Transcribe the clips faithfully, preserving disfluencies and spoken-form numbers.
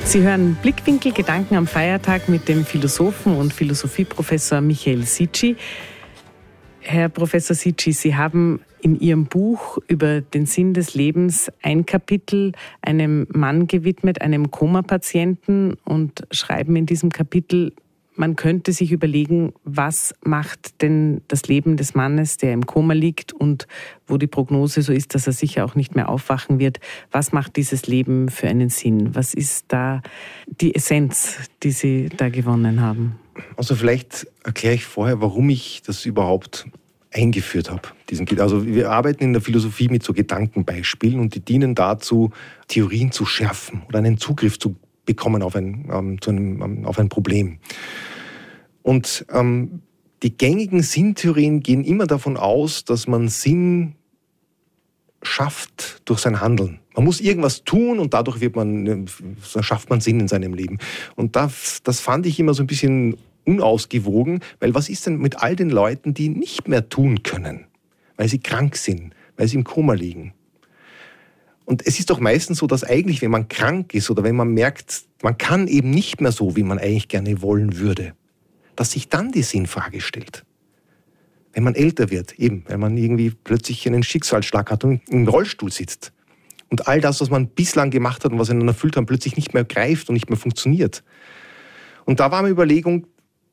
Sie hören Blickwinkel, Gedanken am Feiertag mit dem Philosophen und Philosophieprofessor Michael Sici. Herr Professor Sici, Sie haben in Ihrem Buch über den Sinn des Lebens ein Kapitel einem Mann gewidmet, einem Koma-Patienten, und schreiben in diesem Kapitel, man könnte sich überlegen, was macht denn das Leben des Mannes, der im Koma liegt und wo die Prognose so ist, dass er sicher auch nicht mehr aufwachen wird, was macht dieses Leben für einen Sinn? Was ist da die Essenz, die Sie da gewonnen haben? Also vielleicht erkläre ich vorher, warum ich das überhaupt eingeführt habe. Diesen, also wir arbeiten in der Philosophie mit so Gedankenbeispielen und die dienen dazu, Theorien zu schärfen oder einen Zugriff zu bekommen auf ein, ähm, zu einem, ähm, auf ein Problem. Und ähm, die gängigen Sinntheorien gehen immer davon aus, dass man Sinn schafft durch sein Handeln. Man muss irgendwas tun und dadurch wird man, schafft man Sinn in seinem Leben. Und das, das fand ich immer so ein bisschen unausgewogen, weil was ist denn mit all den Leuten, die nicht mehr tun können, weil sie krank sind, weil sie im Koma liegen? Und es ist doch meistens so, dass eigentlich, wenn man krank ist oder wenn man merkt, man kann eben nicht mehr so, wie man eigentlich gerne wollen würde, dass sich dann die Sinnfrage stellt. Wenn man älter wird, eben, weil man irgendwie plötzlich einen Schicksalsschlag hat und im Rollstuhl sitzt und all das, was man bislang gemacht hat und was einen erfüllt hat, plötzlich nicht mehr greift und nicht mehr funktioniert. Und da war meine Überlegung,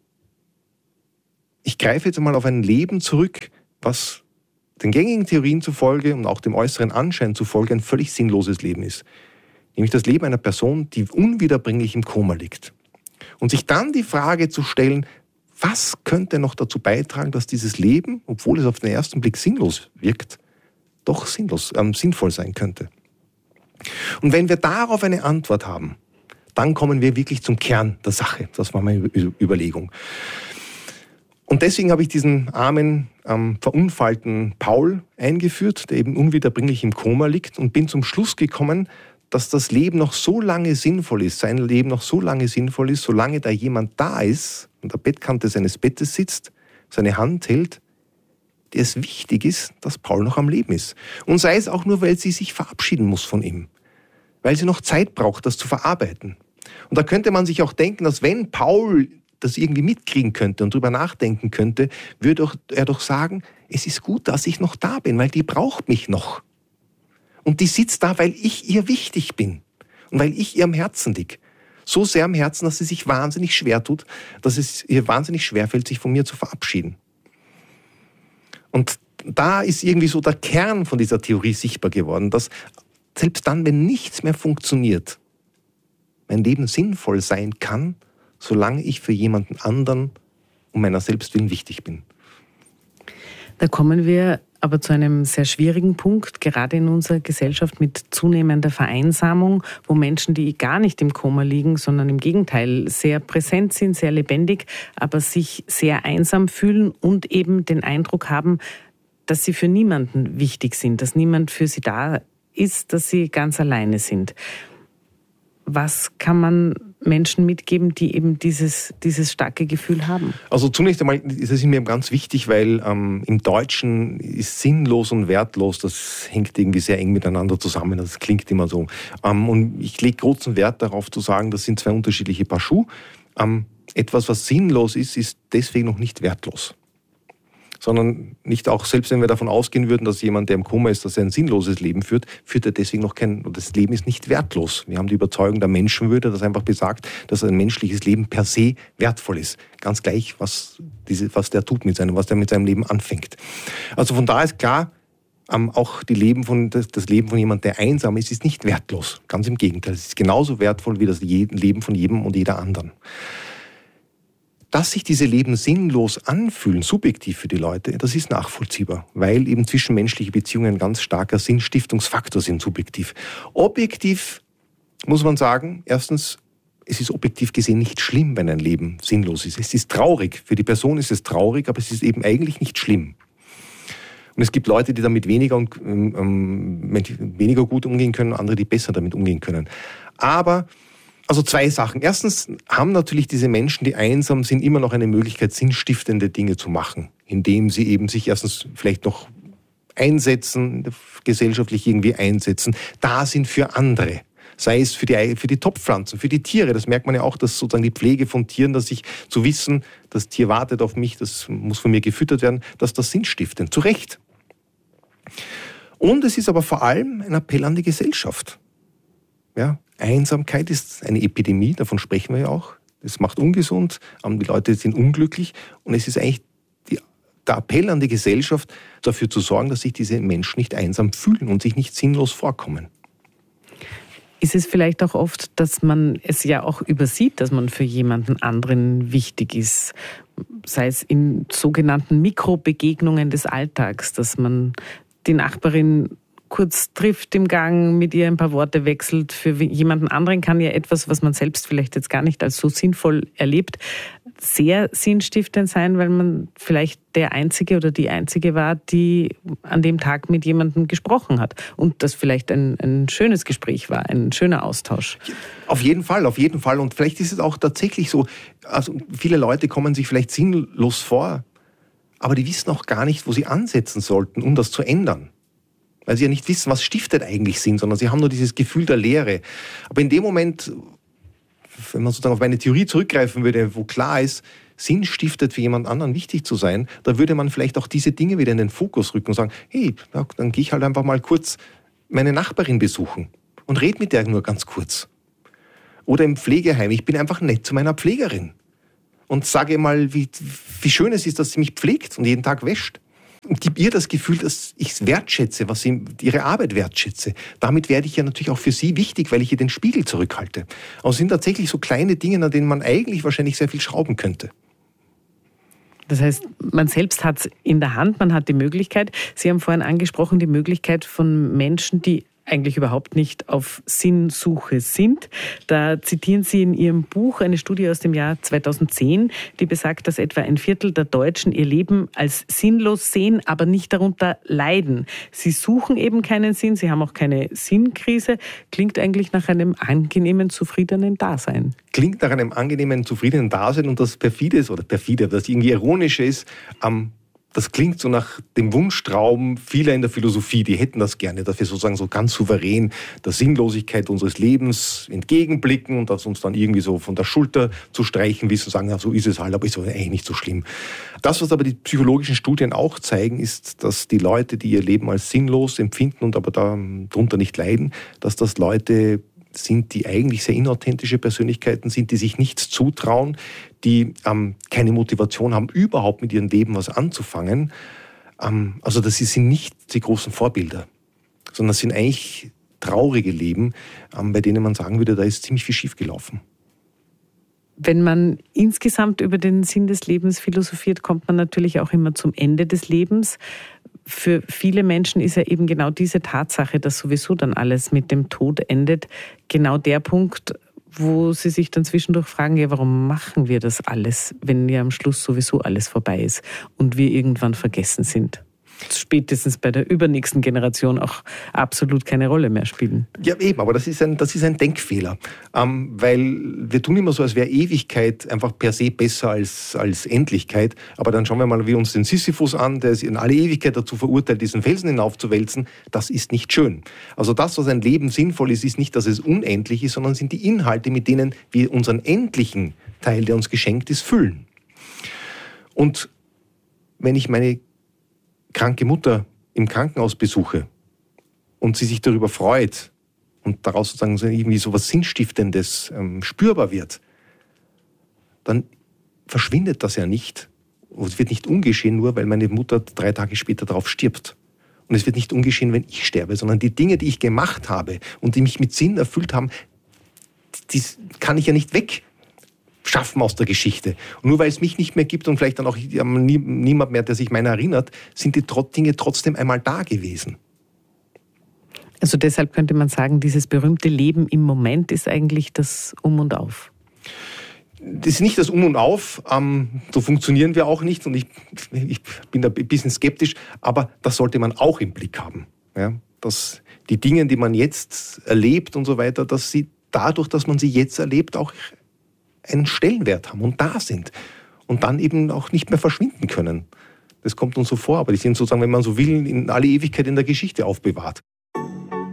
ich greife jetzt einmal auf ein Leben zurück, was den gängigen Theorien zufolge und auch dem äußeren Anschein zufolge ein völlig sinnloses Leben ist. Nämlich das Leben einer Person, die unwiederbringlich im Koma liegt. Und sich dann die Frage zu stellen, was könnte noch dazu beitragen, dass dieses Leben, obwohl es auf den ersten Blick sinnlos wirkt, doch sinnlos, äh, sinnvoll sein könnte. Und wenn wir darauf eine Antwort haben, dann kommen wir wirklich zum Kern der Sache. Das war meine Überlegung. Und deswegen habe ich diesen armen, ähm, verunfallten Paul eingeführt, der eben unwiederbringlich im Koma liegt, und bin zum Schluss gekommen, dass das Leben noch so lange sinnvoll ist, sein Leben noch so lange sinnvoll ist, solange da jemand da ist, an der Bettkante seines Bettes sitzt, seine Hand hält, der es wichtig ist, dass Paul noch am Leben ist. Und sei es auch nur, weil sie sich verabschieden muss von ihm, weil sie noch Zeit braucht, das zu verarbeiten. Und da könnte man sich auch denken, dass wenn Paul das irgendwie mitkriegen könnte und drüber nachdenken könnte, würde er doch sagen, es ist gut, dass ich noch da bin, weil die braucht mich noch. Und die sitzt da, weil ich ihr wichtig bin und weil ich ihr am Herzen liege. So sehr am Herzen, dass sie sich wahnsinnig schwer tut, dass es ihr wahnsinnig schwer fällt, sich von mir zu verabschieden. Und da ist irgendwie so der Kern von dieser Theorie sichtbar geworden, dass selbst dann, wenn nichts mehr funktioniert, mein Leben sinnvoll sein kann, solange ich für jemanden anderen um meiner selbst willen wichtig bin. Da kommen wir aber zu einem sehr schwierigen Punkt, gerade in unserer Gesellschaft mit zunehmender Vereinsamung, wo Menschen, die gar nicht im Koma liegen, sondern im Gegenteil sehr präsent sind, sehr lebendig, aber sich sehr einsam fühlen und eben den Eindruck haben, dass sie für niemanden wichtig sind, dass niemand für sie da ist, dass sie ganz alleine sind. Was kann man Menschen mitgeben, die eben dieses, dieses starke Gefühl haben? Also zunächst einmal, das ist mir ganz wichtig, weil ähm, im Deutschen ist sinnlos und wertlos, das hängt irgendwie sehr eng miteinander zusammen, das klingt immer so. Ähm, und ich lege großen Wert darauf zu sagen, das sind zwei unterschiedliche Paar Schuhe. Ähm, etwas, was sinnlos ist, ist deswegen noch nicht wertlos. Sondern nicht auch, selbst wenn wir davon ausgehen würden, dass jemand, der im Koma ist, dass er ein sinnloses Leben führt, führt er deswegen noch kein, das Leben ist nicht wertlos. Wir haben die Überzeugung der Menschenwürde, das einfach besagt, dass ein menschliches Leben per se wertvoll ist. Ganz gleich, was, diese, was der tut mit seinem, was der mit seinem Leben anfängt. Also von daher ist klar, ähm, auch die Leben von, das, das Leben von jemandem, der einsam ist, ist nicht wertlos. Ganz im Gegenteil, es ist genauso wertvoll wie das Leben von jedem und jeder anderen. Dass sich diese Leben sinnlos anfühlen, subjektiv für die Leute, das ist nachvollziehbar, weil eben zwischenmenschliche Beziehungen ein ganz starker Sinnstiftungsfaktor sind, subjektiv. Objektiv muss man sagen, erstens, es ist objektiv gesehen nicht schlimm, wenn ein Leben sinnlos ist. Es ist traurig, für die Person ist es traurig, aber es ist eben eigentlich nicht schlimm. Und es gibt Leute, die damit weniger, und, ähm, weniger gut umgehen können, andere, die besser damit umgehen können. Aber also zwei Sachen. Erstens haben natürlich diese Menschen, die einsam sind, immer noch eine Möglichkeit, sinnstiftende Dinge zu machen, indem sie eben sich erstens vielleicht noch einsetzen, gesellschaftlich irgendwie einsetzen, da sind für andere. sei es für die, für die Topfpflanzen, für die Tiere. Das merkt man ja auch, dass sozusagen die Pflege von Tieren, dass ich zu wissen, das Tier wartet auf mich, das muss von mir gefüttert werden, dass das sinnstiftet. Zu Recht. Und es ist aber vor allem ein Appell an die Gesellschaft. Ja, Einsamkeit ist eine Epidemie, davon sprechen wir ja auch. Es macht ungesund, die Leute sind unglücklich und es ist eigentlich die, der Appell an die Gesellschaft, dafür zu sorgen, dass sich diese Menschen nicht einsam fühlen und sich nicht sinnlos vorkommen. Ist es vielleicht auch oft, dass man es ja auch übersieht, dass man für jemanden anderen wichtig ist, sei es in sogenannten Mikrobegegnungen des Alltags, dass man die Nachbarin kurz trifft im Gang, mit ihr ein paar Worte wechselt. Für jemanden anderen kann ja etwas, was man selbst vielleicht jetzt gar nicht als so sinnvoll erlebt, sehr sinnstiftend sein, weil man vielleicht der Einzige oder die Einzige war, die an dem Tag mit jemandem gesprochen hat. Und das vielleicht ein, ein schönes Gespräch war, ein schöner Austausch. Auf jeden Fall, auf jeden Fall. Und vielleicht ist es auch tatsächlich so, also viele Leute kommen sich vielleicht sinnlos vor, aber die wissen auch gar nicht, wo sie ansetzen sollten, um das zu ändern. Weil sie ja nicht wissen, was stiftet eigentlich Sinn, sondern sie haben nur dieses Gefühl der Leere. Aber in dem Moment, wenn man sozusagen auf meine Theorie zurückgreifen würde, wo klar ist, Sinn stiftet für jemand anderen wichtig zu sein, da würde man vielleicht auch diese Dinge wieder in den Fokus rücken und sagen, hey, dann gehe ich halt einfach mal kurz meine Nachbarin besuchen und rede mit der nur ganz kurz. Oder im Pflegeheim, ich bin einfach nett zu meiner Pflegerin und sage mal, wie, wie schön es ist, dass sie mich pflegt und jeden Tag wäscht. Und gib ihr das Gefühl, dass ich es wertschätze, was sie, ihre Arbeit wertschätze. Damit werde ich ja natürlich auch für sie wichtig, weil ich ihr den Spiegel zurückhalte. Aber es sind tatsächlich so kleine Dinge, an denen man eigentlich wahrscheinlich sehr viel schrauben könnte. Das heißt, man selbst hat es in der Hand, man hat die Möglichkeit. Sie haben vorhin angesprochen, die Möglichkeit von Menschen, die eigentlich überhaupt nicht auf Sinnsuche sind. Da zitieren Sie in Ihrem Buch eine Studie aus dem Jahr zweitausendzehn, die besagt, dass etwa ein Viertel der Deutschen ihr Leben als sinnlos sehen, aber nicht darunter leiden. Sie suchen eben keinen Sinn, sie haben auch keine Sinnkrise. Klingt eigentlich nach einem angenehmen, zufriedenen Dasein. Klingt nach einem angenehmen, zufriedenen Dasein und das perfide ist, oder perfide, das irgendwie ironische ist, am das klingt so nach dem Wunschtraum vieler in der Philosophie, die hätten das gerne, dass wir sozusagen so ganz souverän der Sinnlosigkeit unseres Lebens entgegenblicken und das uns dann irgendwie so von der Schulter zu streichen wissen und sagen, ja, so ist es halt, aber ist eigentlich nicht so schlimm. Das, was aber die psychologischen Studien auch zeigen, ist, dass die Leute, die ihr Leben als sinnlos empfinden und aber darunter nicht leiden, dass das Leute sind, die eigentlich sehr inauthentische Persönlichkeiten sind, die sich nichts zutrauen, die ähm, keine Motivation haben, überhaupt mit ihrem Leben was anzufangen. Ähm, also das sind nicht die großen Vorbilder, sondern das sind eigentlich traurige Leben, ähm, bei denen man sagen würde, da ist ziemlich viel schiefgelaufen. Wenn man insgesamt über den Sinn des Lebens philosophiert, kommt man natürlich auch immer zum Ende des Lebens. Für viele Menschen ist ja eben genau diese Tatsache, dass sowieso dann alles mit dem Tod endet, genau der Punkt, wo sie sich dann zwischendurch fragen, ja, warum machen wir das alles, wenn ja am Schluss sowieso alles vorbei ist und wir irgendwann vergessen sind? Spätestens bei der übernächsten Generation auch absolut keine Rolle mehr spielen. Ja, eben, aber das ist ein, das ist ein Denkfehler. Ähm, weil wir tun immer so, als wäre Ewigkeit einfach per se besser als, als Endlichkeit. Aber dann schauen wir mal wie uns den Sisyphus an, der ist in alle Ewigkeit dazu verurteilt, diesen Felsen hinaufzuwälzen. Das ist nicht schön. Also das, was ein Leben sinnvoll ist, ist nicht, dass es unendlich ist, sondern sind die Inhalte, mit denen wir unseren endlichen Teil, der uns geschenkt ist, füllen. Und wenn ich meine kranke Mutter im Krankenhaus besuche und sie sich darüber freut und daraus sozusagen irgendwie so etwas Sinnstiftendes ähm, spürbar wird, dann verschwindet das ja nicht. Und es wird nicht ungeschehen, nur weil meine Mutter drei Tage später darauf stirbt. Und es wird nicht ungeschehen, wenn ich sterbe, sondern die Dinge, die ich gemacht habe und die mich mit Sinn erfüllt haben, die kann ich ja nicht weg schaffen aus der Geschichte. Und nur weil es mich nicht mehr gibt und vielleicht dann auch niemand mehr, der sich meiner erinnert, sind die Dinge trotzdem einmal da gewesen. Also deshalb könnte man sagen, dieses berühmte Leben im Moment ist eigentlich das Um und Auf. Das ist nicht das Um und Auf, ähm, so funktionieren wir auch nicht und ich, ich bin da ein bisschen skeptisch, aber das sollte man auch im Blick haben. Ja? Dass die Dinge, die man jetzt erlebt und so weiter, dass sie dadurch, dass man sie jetzt erlebt, auch einen Stellenwert haben und da sind und dann eben auch nicht mehr verschwinden können. Das kommt uns so vor, aber die sind sozusagen, wenn man so will, in alle Ewigkeit in der Geschichte aufbewahrt.